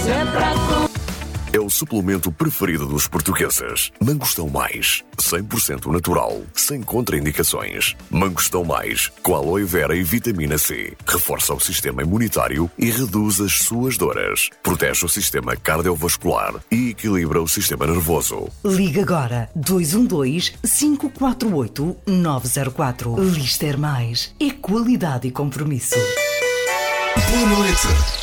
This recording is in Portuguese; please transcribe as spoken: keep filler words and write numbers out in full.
É o suplemento preferido dos portugueses. Mangostão Mais, cem por cento natural, sem contraindicações. Mangostão Mais, com aloe vera e vitamina C. Reforça o sistema imunitário e reduz as suas dores. Protege o sistema cardiovascular e equilibra o sistema nervoso. Liga agora dois um dois, cinco quatro oito, nove zero quatro. Lister Mais é qualidade e compromisso. Boa noite.